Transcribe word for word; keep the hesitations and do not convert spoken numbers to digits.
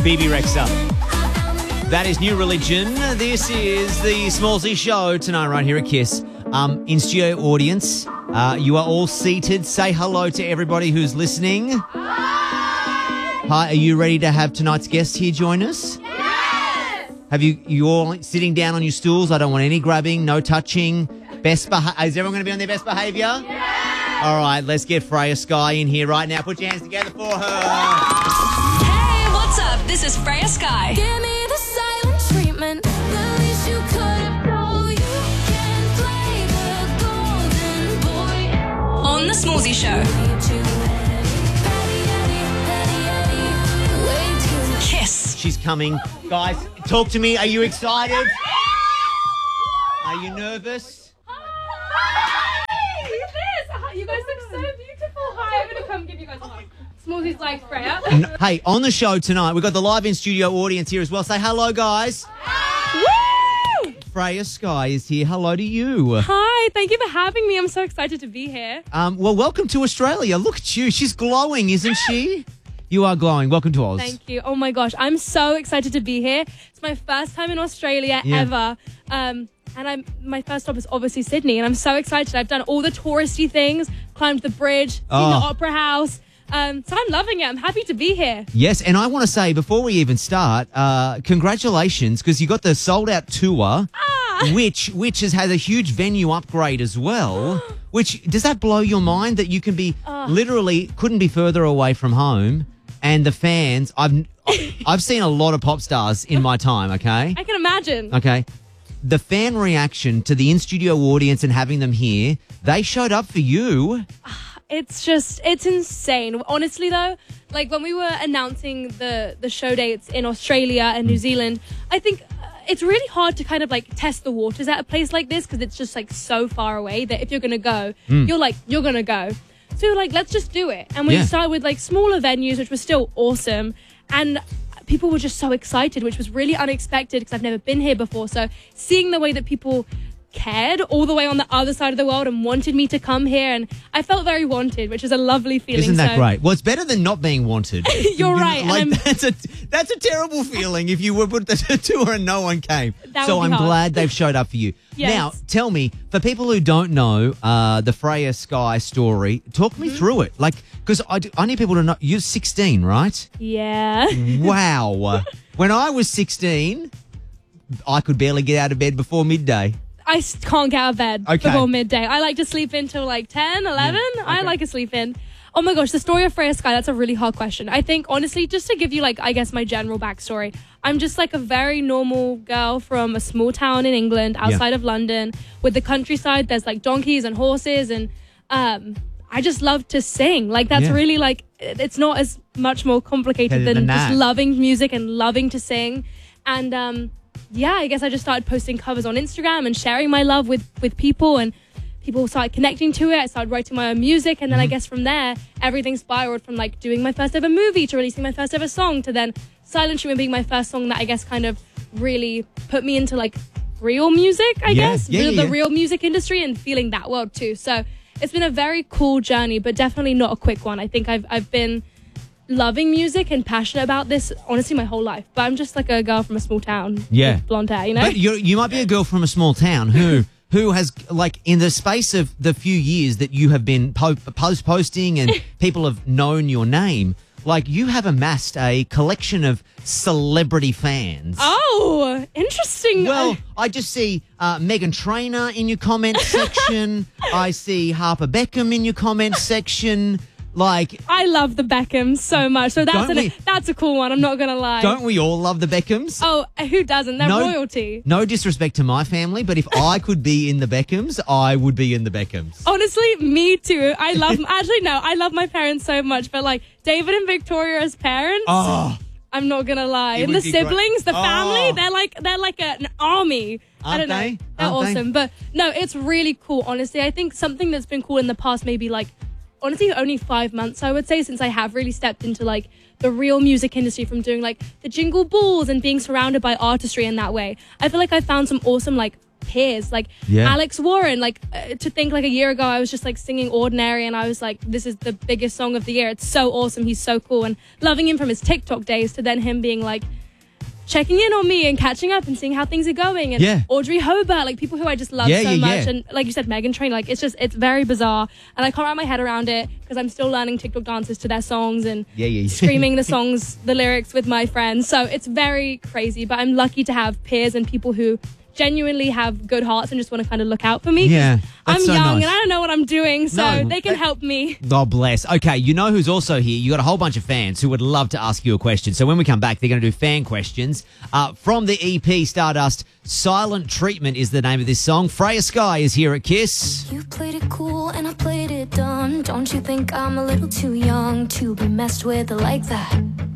B B Rexha. That is New Religion. This is the Smallsy Show tonight right here at Kiss. Um, in studio audience, uh, you are all seated. Say hello to everybody who's listening. Hi. Hi, are you ready to have tonight's guest here join us? Yes! Have you, you all sitting down on your stools? I don't want any grabbing, no touching. Best beha- Is everyone going to be on their best behaviour? Yes! All right, let's get Freya Sky in here right now. Put your hands together for her. Hey, what's up? This is Freya Sky. Give me the silent treatment. The least you could have told. You can play the golden boy. On The Smallsy Show. Kiss. She's coming. Guys, talk to me. Are you excited? Are you nervous? Hi! This! You guys look so beautiful. Hi, I'm going to come give you guys a hug. Smallsy's like Freya. Hey, on the show tonight, we've got the live in-studio audience here as well. Say hello, guys. Woo! Freya Sky is here. Hello to you. Hi, thank you for having me. I'm so excited to be here. Um, well, welcome to Australia. Look at you. She's glowing, isn't she? You are glowing. Welcome to Oz. Thank you. Oh my gosh, I'm so excited to be here. It's my first time in Australia Yeah. ever. Um, and I'm my first stop is obviously Sydney, and I'm so excited. I've done all the touristy things, climbed the bridge, seen Oh. the Opera House. Um, so I'm loving it. I'm happy to be here. Yes, and I want to say, before we even start, uh, congratulations, because you got the sold-out tour, Ah! which which has had a huge venue upgrade as well. Which, does that blow your mind that you can be, literally, couldn't be further away from home, and the fans, I've I've seen a lot of pop stars in my time, okay? I can imagine. Okay. The fan reaction to the in-studio audience and having them here, they showed up for you. It's just, it's insane. Honestly, though, like when we were announcing the, the show dates in Australia and New Zealand, I think uh, it's really hard to kind of like test the waters at a place like this because it's just like so far away that if you're going to go, you're like, you're going to go. So we're like, let's just do it. And we Yeah. started with like smaller venues, which was still awesome. And people were just so excited, which was really unexpected because I've never been here before. So seeing the way that people cared all the way on the other side of the world and wanted me to come here, and I felt very wanted, which is a lovely feeling. Isn't that so, great? Well, it's better than not being wanted. You're right, and Like, I'm- that's a that's a terrible feeling if you were put the tour and no one came. That so would be I'm hard. glad they've showed up for you. Yes. Now, tell me, for people who don't know uh, the Freya Sky story, talk me Mm-hmm. through it. Like, because I, do- I need people to know, you're sixteen, right? Yeah. Wow. When I was sixteen, I could barely get out of bed before midday. I s- can't get out of bed Okay. before midday. I like to sleep in till like ten, eleven. I Okay. like to sleep in. Oh my gosh, the story of Freya Sky, that's a really hard question. I think, honestly, just to give you, like, I guess my general backstory, I'm just like a very normal girl from a small town in England outside of London. With the countryside, there's like donkeys and horses, and um, I just love to sing. Like, that's Yeah. really like, it- it's not as much more complicated Better than than just that. loving music and loving to sing. And um, yeah, I guess I just started posting covers on Instagram and sharing my love with, with people, and people started connecting to it. I started writing my own music, and then I guess from there, everything spiraled from like doing my first ever movie to releasing my first ever song to then Silent Treatment being my first song that I guess kind of really put me into like real music, I Yeah, guess, yeah, real, yeah, the yeah. real music industry and feeling that world too. So it's been a very cool journey, but definitely not a quick one. I think I've I've been loving music and passionate about this honestly my whole life, but I'm just like a girl from a small town Yeah. with blonde hair, you know. But you you might be a girl from a small town who who has, like, in the space of the few years that you have been po- post posting and people have known your name, like, you have amassed a collection of celebrity fans. Oh, interesting. Well, I just see uh, Megan Trainor in your comment section. I see Harper Beckham in your comment section. Like, I love the Beckhams so much, so that's Don't an, we- that's a cool one. I'm not gonna lie. don't we all love the Beckhams? Oh, who doesn't? They're No- royalty. No disrespect to my family, but if I could be in the Beckhams, I would be in the Beckhams. Honestly, me too. I love. Actually, no, I love my parents so much, but like David and Victoria as parents, Oh, I'm not gonna lie. It And would the be great. siblings, the Oh. family, they're like they're like a, an army. I Aren't don't know. they? They're Aren't they? awesome. But no, it's really cool. Honestly, I think something that's been cool in the past, maybe like. Honestly, only five months, I would say, since I have really stepped into like the real music industry from doing like the jingle balls and being surrounded by artistry in that way. I feel like I found some awesome like peers. Like Yeah. Alex Warren, like uh, to think like a year ago, I was just like singing Ordinary and I was like, this is the biggest song of the year. It's so awesome. He's so cool. And loving him from his TikTok days to then him being like, checking in on me and catching up and seeing how things are going. And Yeah. Audrey Hobart, like people who I just love Yeah, so yeah, much. yeah. And like you said, Megan Trainor, like it's just, it's very bizarre. And I can't wrap my head around it because I'm still learning TikTok dances to their songs and Yeah, yeah, yeah. screaming the songs, the lyrics with my friends. So it's very crazy, but I'm lucky to have peers and people who genuinely have good hearts and just want to kind of look out for me. 'cause Yeah, I'm that's so young nice. and I don't know what I'm doing, so No, they can that- help me. God bless. Okay, you know who's also here? You got a whole bunch of fans who would love to ask you a question. So when we come back, they're going to do fan questions. Uh, from the E P Stardust, Silent Treatment is the name of this song. Freya Sky is here at Kiss. You played it cool and I played it dumb. Don't you think I'm a little too young to be messed with like that?